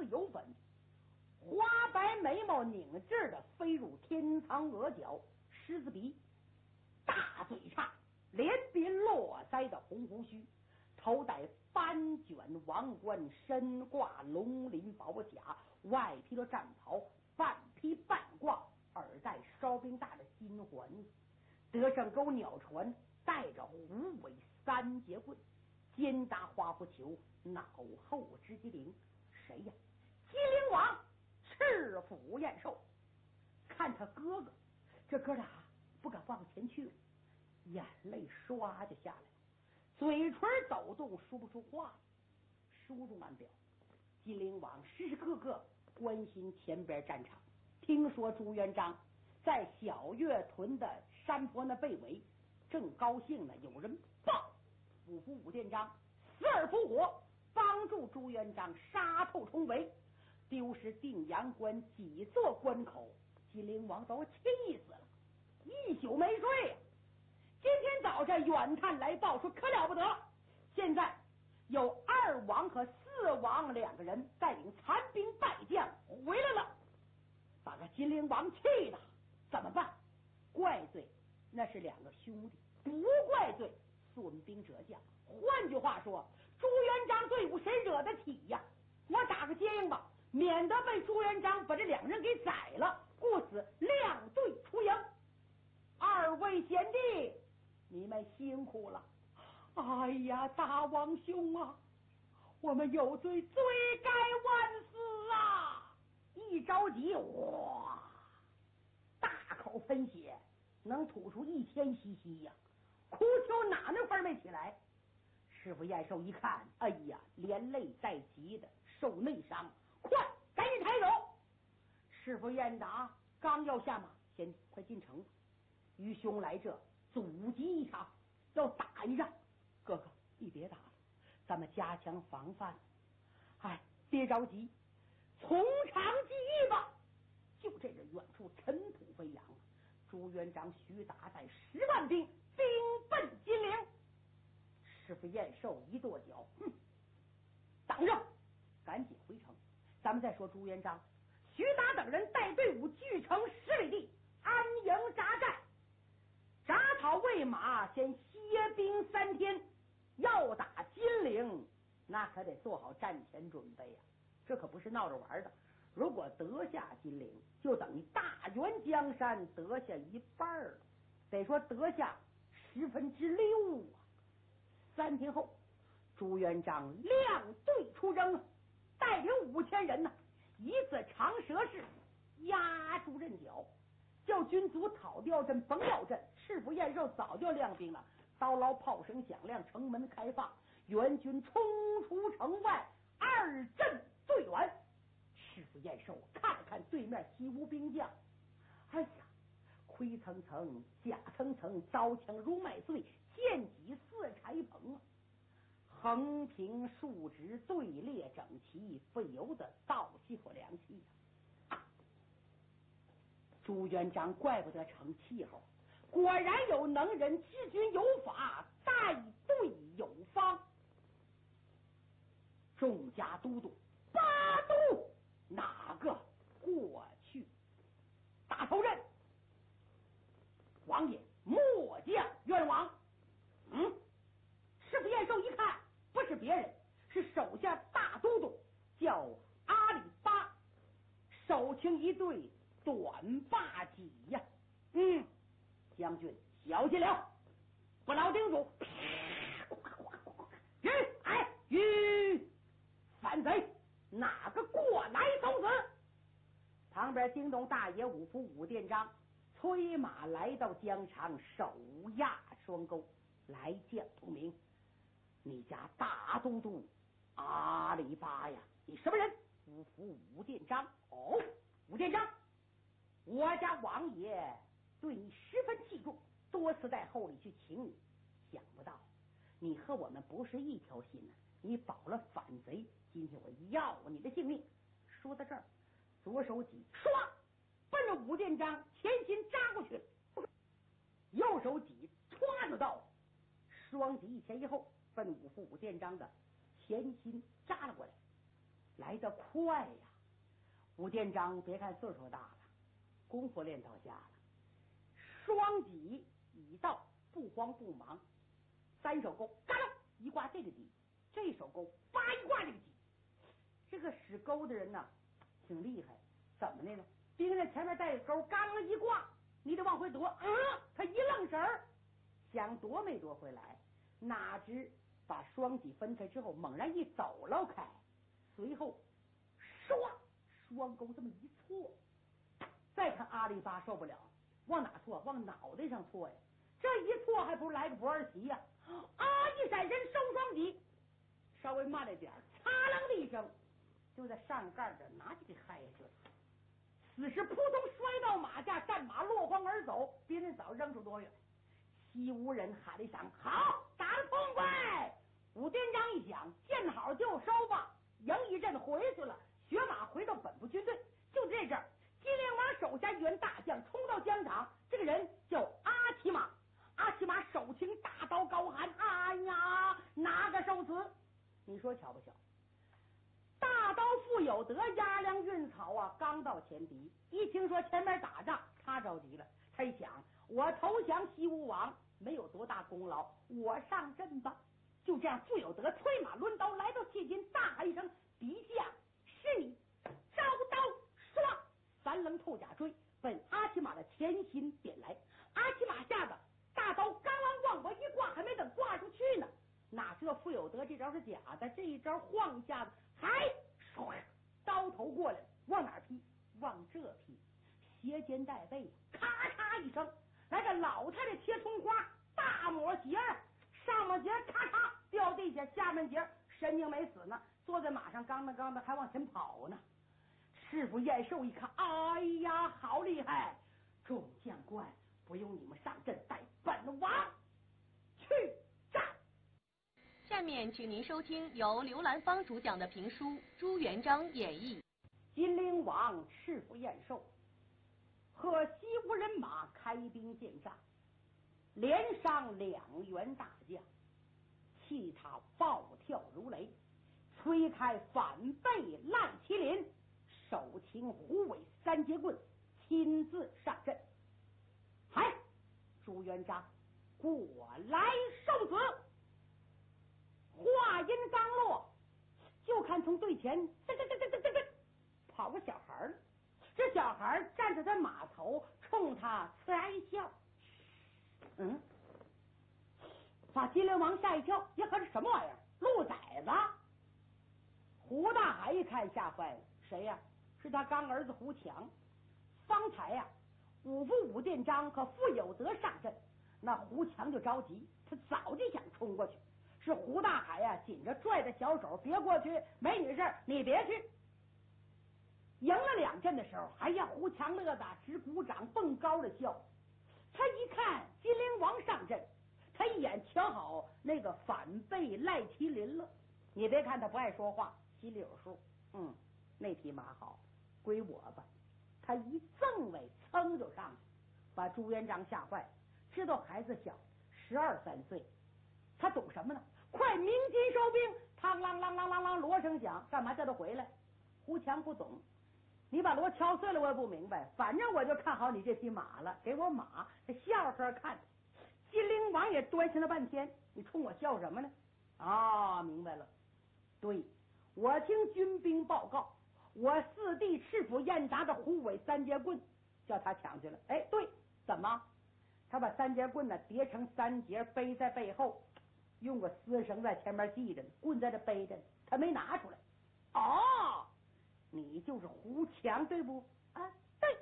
似有粉，花白眉毛拧劲的飞入天苍额角，狮子鼻，大嘴叉，连鬓络腮的红胡须，头戴翻卷王冠，身挂龙鳞宝甲，外披了战袍，半披半挂，耳戴烧饼大的金环，得上钩鸟船，带着虎尾三节棍，肩搭花狐球，脑后直击灵。谁呀？金灵王赤腹燕寿。看他哥哥，这哥俩不敢往前去了，眼泪唰就下来了，嘴唇抖动，说不出话。书中暗表，金灵王时时刻刻关心前边战场，听说朱元璋在小月屯的山坡那背尾正高兴呢，有人报五福武殿章死而复活，帮助朱元璋杀透重围，丢失定阳关几座关口。金陵王都气死了，一宿没睡呀。今天早上远探来报说可了不得，现在有2王和4王2个人带领残兵败将回来了，把这金陵王气的怎么办？怪罪那是2个兄弟，不怪罪损兵折将。换句话说，朱元璋队伍谁惹得起呀？我打个接应吧，免得被朱元璋把这2人给宰了，故此亮队出营。2位贤弟，你们辛苦了。哎呀，大王兄啊，我们有罪，罪该万死啊！一着急，哇，大口喷血，能吐出1000cc呀，哭求哪能分没起来。师傅燕寿一看，哎呀，连累带急的，受内伤，快赶紧抬走。师傅燕达刚要下马，先快进城，于兄来这阻击一场，要打一仗。哥哥，你别打了，咱们加强防范。哎，别着急，从长计议吧。就这个远处尘土飞扬，朱元璋徐达带10万兵兵奔金陵。师傅燕寿一跺脚，等着，赶紧回城。咱们再说朱元璋，徐达等人带队伍据城10里地安营扎寨，铡草喂马，先歇兵3天。要打金陵，那可得做好战前准备呀，这可不是闹着玩的。如果得下金陵，就等于大元江山得下一半了，得说得下6/10啊。3天后，朱元璋亮队出征，带领5000人呢，一字长蛇式压住阵脚，叫军卒讨吊阵甭要阵。赤腹燕寿早就亮兵了，刀牢炮声响亮，城门开放，援军冲出城外，2阵对短。赤腹燕寿看了看对面西无兵将，哎呀，盔层层，甲层层，刀枪如麦穗，剑戟似柴棚啊！横平竖直，队列整齐，不由得倒吸口凉气呀。朱元璋怪不得成气候，果然有能人，治军有法，带队有方。众家都督八都哪个过去？大头阵，王爷末将冤枉。师傅燕寿一看，不是别人，是手下大都督，叫阿里巴，手擎一对短发戟呀。将军小心了，不劳叮嘱。反贼，哪个过来送死？旁边叮咚大爷五福武殿章催马来到疆场，手压双钩，来见不明。你家大都督阿里巴呀，你什么人？五福武殿章。哦，武殿章，我家王爷对你十分器重，多次在后里去请你，想不到你和我们不是一条心呢，你保了反贼，今天我要你的性命。说到这儿，左手戟唰奔着武殿章前心扎过去了，右手戟歘就到了，双戟一前一后奔五福武殿章的前心扎了过来。来来得快呀！武殿章别看岁数大了，功夫练到家了，双戟已到，不慌不忙，三手钩嘎啦一挂这个戟，这手钩叭一挂这个戟。这个使钩的人呢，挺厉害，怎么的呢？兵刃前面带个钩，刚一挂，你得往回躲，他一愣神儿，想躲没躲回来，哪知把双戟分开之后，猛然一抖了开，随后唰，双钩这么一错，再看阿里巴受不了，往哪错？往脑袋上错呀！这一错还不如来个不二旗呀！一闪身收双戟，稍微慢了点，擦啷的一声，就在上盖这拿起给害下去了。此时扑通摔到马下，战马落荒而走，别人早扔出多远。西吴人喊了一声：“好，打得痛快！”武殿章一想，见好就收吧，迎一阵回去了，血马回到本部军队。就这阵儿，金陵王手下一员大将冲到疆场，这个人叫阿骑马。阿骑马手擎大刀，高喊：“哎呀，哪个受死？”你说巧不巧？大刀傅有德押粮运草啊，刚到前敌，一听说前面打仗，他着急了。他一想，我投降西吴王没有多大功劳，我上阵吧。就这样，傅有德催马抡刀来到切近，大喊一声：“敌将是你！”招刀唰，三棱透甲锥奔阿骑马的前心点来。阿骑马吓得大刀刚往往我一挂，还没等挂出去呢，哪知道傅有德这招是假的，这一招晃一下子，还刀头过来，往哪劈？往这劈，斜肩带背，咔嚓一声，来个老太太切葱花，大抹鞋，上半截咔嚓掉地下，下半截神经没死呢，坐在马上刚的还往前跑呢。师傅燕寿一看，哎呀，好厉害！众将官，不用你们上阵，带本王去战。 下面请您收听由刘兰芳主讲的评书《朱元璋演义》。 金陵王赤腹燕寿和西吴人马开兵见战，连伤2员大将，气他暴跳如雷，推开反背赖麒麟，手擎虎尾3节棍，亲自上阵。嗨，朱元璋过来受死！话音刚落，就看从队前跑个小孩了。这小孩站在他马头，冲他呲牙一笑。把金陵王吓一跳，这还是什么玩意儿？鹿崽子！胡大海一看吓坏了，谁呀？是他干儿子胡强。方才呀，五副武殿章和傅有德上阵，那胡强就着急，他早就想冲过去。是胡大海呀，紧着拽着小手，别过去，没你事，你别去。赢了2阵的时候，哎呀，胡强乐的直鼓掌，蹦高的笑。他一看金陵王上阵，他一眼瞧好那个反背赖麒麟了。你别看他不爱说话，心里有数。那匹马好，归我吧。他一赠尾，噌就上去，把朱元璋吓坏了。知道孩子小，12、13岁，他懂什么呢？快鸣金收兵！嘡啷啷啷啷啷，锣声响，干嘛叫他回来？胡强不懂，你把锣敲碎了我也不明白，反正我就看好你这匹马了，给我马，笑呵看。金陵王也端详了半天，你冲我笑什么呢？明白了，对，我听军兵报告，我四弟赤腹燕达的虎尾3节棍叫他抢去了。对，怎么？他把3节棍呢叠成3节，背在背后，用个丝绳在前面系着，棍在这背着，他没拿出来。你就是胡强对不？对。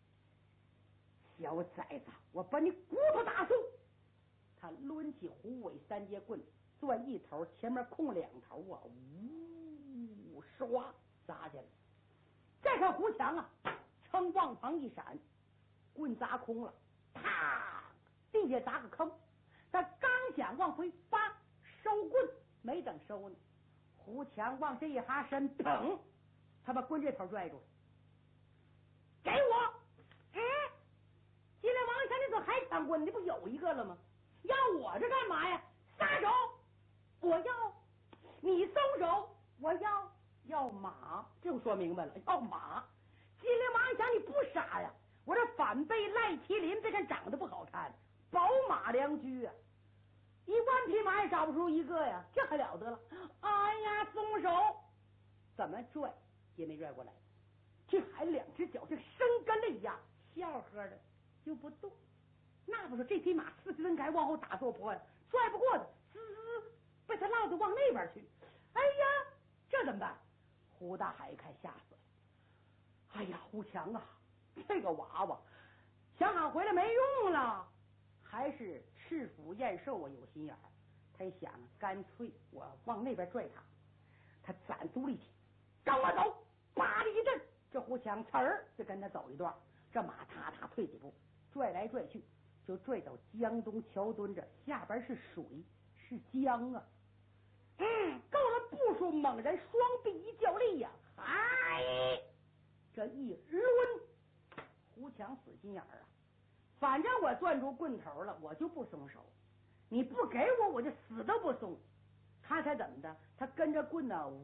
小崽子，我把你骨头打碎！他抡起虎尾3节棍，攥一头，前面空2头啊，唰砸下来。再看胡强啊，噌往旁一闪，棍砸空了，地下砸个坑。他刚想往回扒收棍，没等收呢，胡强往这一哈身，砰！他把棍这头拽住了，给我！金陵王一看，你怎么还抢棍？你不有一个了吗？要我这干嘛呀？撒手！我要！你松手！我要！ 要马，就说明白了，要马。金陵王一想，你不傻呀，我这反被赖麒麟，别看长得不好看，宝马良驹啊，1万匹马也找不出一个呀，这还了得了？哎呀，松手，怎么拽也没拽过来。这还2只脚这生根了一样，笑呵的就不动。那不说这匹马4根该往后打坐坡呀，拽不过的，滋被他落得往那边去。哎呀，这怎么办？胡大海一看吓死了。哎呀，胡强啊，这个娃娃想喊回来没用了，还是赤腹燕寿啊有心眼儿。他一想，干脆我往那边拽他。他攒足力气，跟我走，叭的一阵，这胡强呲儿就跟他走一段，这马踏踏退几步，拽来拽去，就拽到江东桥墩这，下边是水，是江啊。够了步数，猛然双臂一较力呀，嗨！这一抡，胡强死心眼儿啊！反正我攥住棍头了，我就不松手。你不给我，我就死都不松。他才怎么的？他跟着棍呢，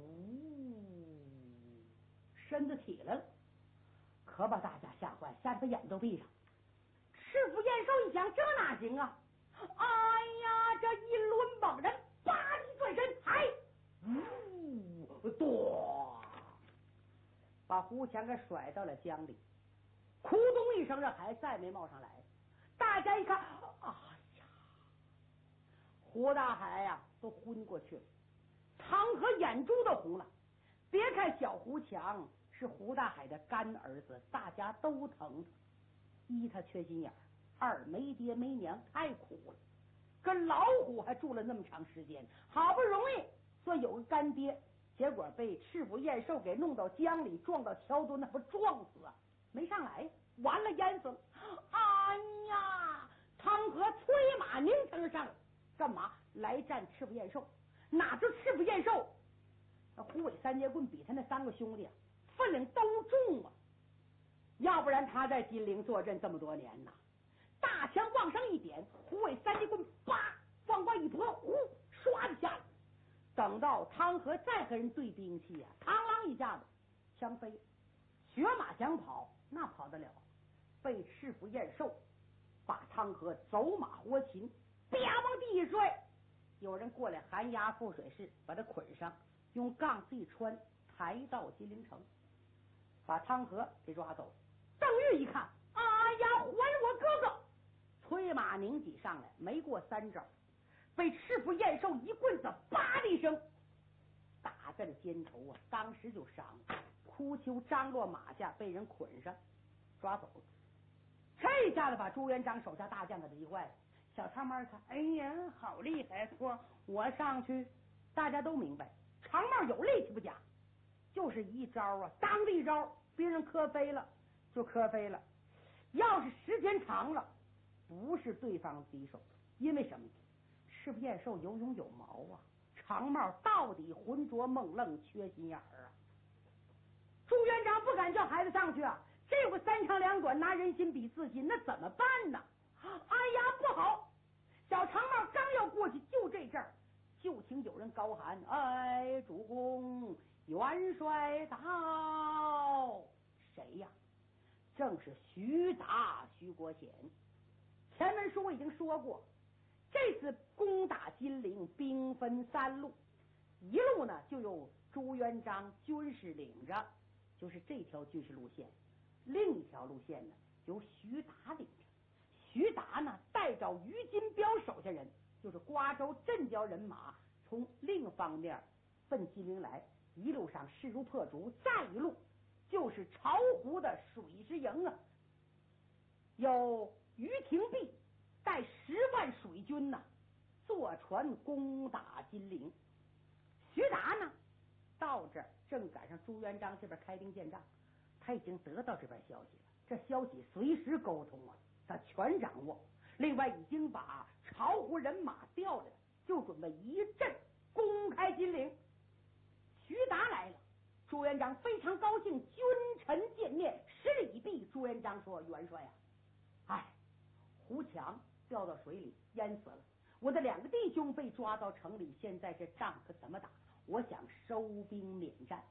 身子起来了，可把大家吓坏，吓得把眼都闭上。赤腹燕寿一想，这哪行啊！哎呀，这一抡，猛然叭一转身，嗨，多把胡强给甩到了江里，咕咚一声，这海再没冒上来。大家一看，哎呀，胡大海呀，都昏过去了，汤和眼珠都红了。别看小胡强是胡大海的干儿子，大家都疼他。一，他缺心眼儿；二，没爹没娘，太苦了。跟老虎还住了那么长时间，好不容易说有个干爹，结果被赤腹燕寿给弄到江里，撞到桥墩，那不撞死啊？没上来，完了，淹死了。哎呀，汤和催马拧腾上干嘛来战赤腹燕寿？哪知赤腹燕寿那虎尾三节棍比他那3个兄弟啊分量都重啊，要不然他在金陵坐镇这么多年呐。大枪往上一点，虎尾三节棍叭往外一拨，呼唰的下来。等到汤和再和人对兵器啊，嘡啷一下子枪飞了，血马想跑那跑得了？被赤腹燕寿把汤和走马活擒，啪往地一摔。有人过来寒押覆水市，把他捆上，用杠子一穿，抬到金陵城，把汤和给抓走。邓玉一看，哎呀，还我哥哥！催马拧挤上来，没过3招，被赤腹燕寿一棍子叭的一声打在了肩头啊！当时就伤了，哭丘张落马下，被人捆上抓走了。这下子把朱元璋手下大将给急坏了。小长毛一看，哎呀，好厉害！说我上去，大家都明白，长毛有力气不假，就是一招啊，当的一招，别人磕飞了就磕飞了。要是时间长了，不是对方敌手，因为什么？赤腹燕寿有勇有谋啊，长毛到底浑浊梦愣，缺心眼儿啊。朱元璋不敢叫孩子上去啊，这个3长2短拿人心比自心，那怎么办呢？哎呀，不好！小长毛刚要过去，就这阵儿，就听有人高喊：“哎，主公，元帅到！”谁呀？正是徐达、徐国显。前文书我已经说过，这次攻打金陵，兵分3路，一路呢就由朱元璋军师领着，就是这条军事路线；另一条路线呢由徐达领着。徐达呢带着于金彪手下人，就是瓜州镇郊人马，从另方面奔金陵来，一路上势如破竹，再一路就是巢湖的水师营啊，有于廷弼带10万水军呢，坐船攻打金陵。徐达呢到这儿正赶上朱元璋这边开兵建仗，他已经得到这边消息了，这消息随时沟通啊，他全掌握。另外已经把巢湖人马调来了，就准备一阵攻开金陵。徐达来了，朱元璋非常高兴，君臣见面，施礼毕。朱元璋说：“元帅啊，哎，胡强掉到水里淹死了，我的2个弟兄被抓到城里，现在这仗可怎么打？我想收兵免战。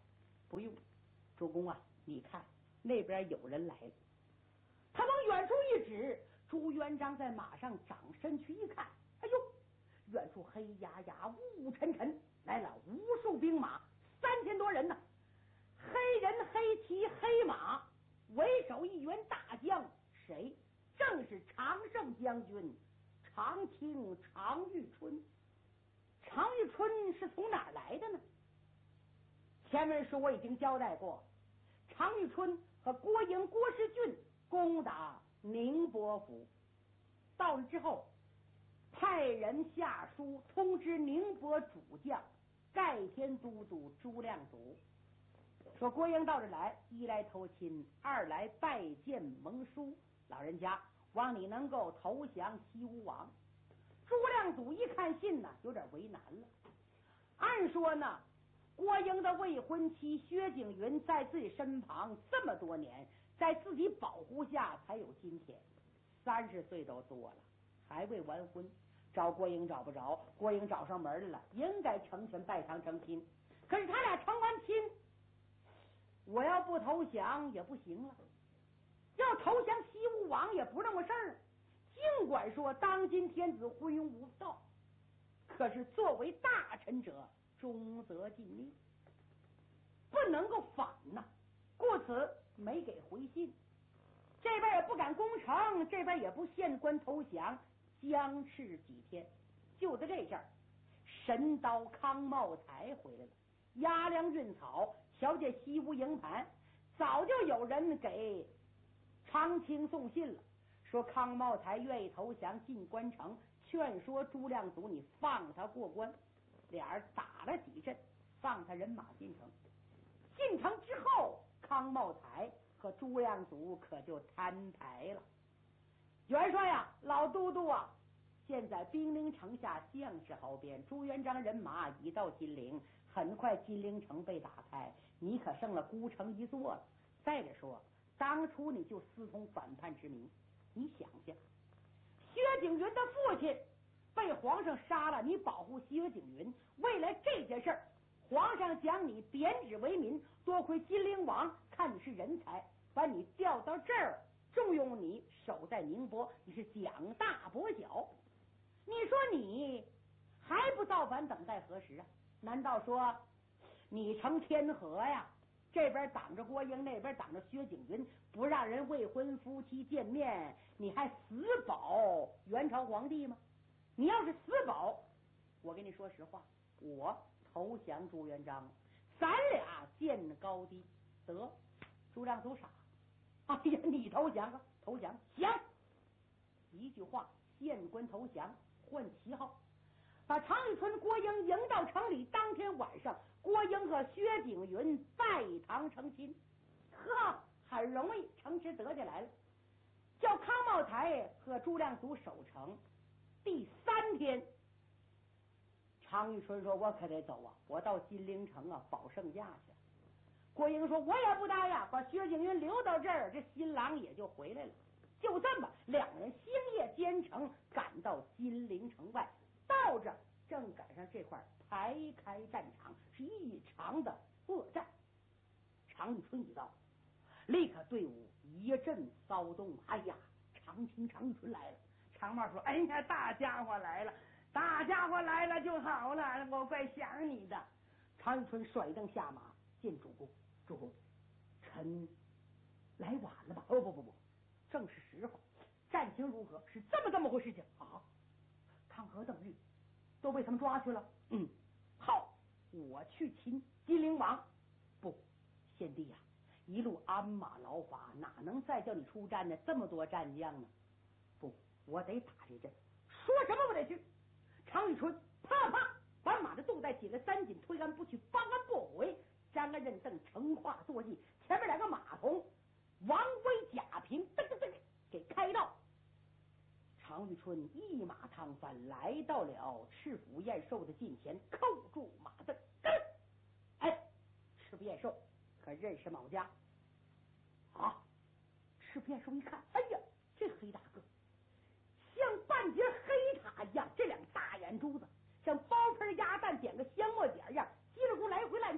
不用，主公啊，你看那边有人来了。他往远处一指，朱元璋在马上长身去一看，哎呦，远处黑压压雾沉沉，来了无数兵马，3000多人呢，黑人黑旗黑马，为首一员大将，谁？正是常胜将军常卿常遇春。常遇春是从哪儿来的呢？前文书我已经交代过，常遇春和郭英、郭士俊攻打宁波府，到了之后，派人下书通知宁波主将盖天都督朱亮祖，说郭英到这来，一来投亲，二来拜见盟书，老人家望你能够投降西吴王。朱亮祖一看信呢，有点为难了。按说呢，郭英的未婚妻薛景云在自己身旁这么多年，在自己保护下才有今天，30岁都多了，还未完婚，找郭英找不着，郭英找上门来了，应该成全拜堂成亲。可是他俩成完亲，我要不投降也不行了，要投降西吴王也不是那么事儿。尽管说当今天子昏庸无道，可是作为大臣者，忠则尽命，不能够反呐，故此没给回信。这边也不敢攻城，这边也不献官投降，僵持几天。就在这阵儿，神刀康茂才回来了，押粮运草，瞧见西吴营盘，早就有人给常卿送信了，说康茂才愿意投降进关城，劝说朱亮祖你放他过关。俩人打了几阵，放他人马进城。进城之后，康茂才和朱亮祖可就摊牌了。元帅呀，老都督啊，现在兵临城下，将士壕边，朱元璋人马已到金陵，很快金陵城被打开，你可剩了孤城一座了。再者说，当初你就私通反叛之名，你想想，薛景云的父亲被皇上杀了，你保护薛景云，为了这件事儿，皇上将你贬旨为民，多亏金陵王看你是人才，把你调到这儿，重用你守在宁波，你是奖大博小。你说你还不造反，等待何时啊？难道说你成天河呀？这边挡着郭英，那边挡着薛景云，不让人未婚夫妻见面，你还死保元朝皇帝吗？你要是死保，我跟你说实话，我投降朱元璋，咱俩见高低。得，朱亮祖傻，哎呀，你投降啊？投降行，一句话，县官投降，换旗号，把常遇春、郭英迎到城里。当天晚上，郭英和薛景云拜堂成亲，呵，很容易城池得下来了。叫康茂才和朱亮祖守城。第3天，常遇春说：“我可得走啊，我到金陵城啊保圣驾去。”郭英说：“我也不待呀，把薛景云留到这儿，这新郎也就回来了。”就这么，两人星夜兼程，赶到金陵城外。到这正赶上这块排开战场，是异常的恶战。常遇春一到，立刻队伍一阵骚动。哎呀，常遇春来了。常茂说：“哎呀，大家伙来了，大家伙来了就好了，我怪想你的。”常遇春甩蹬下马见主公，主公，臣来晚了吧？不，正是时候。战情如何？是这么回事情啊？汤和邓玉都被他们抓去了。好，我去擒金陵王。不，贤弟呀，一路鞍马劳乏，哪能再叫你出战呢？这么多战将呢？不，我得打这阵。说什么我得去。常遇春啪啪把马的肚带解了3紧，推鞍不去，方鞍不回，张鞍认凳，乘跨坐骑，前面2个马童王威、贾平，噔噔噔给开道。常遇春一马趟翻，来到了赤腹燕寿的近前，扣住马镫。哎，赤腹燕寿可认识某家啊？赤腹燕寿一看，哎呀，这黑大个像半截黑塔一样，这2大眼珠子像包盆鸭蛋点个香末点一样，叽里咕来回乱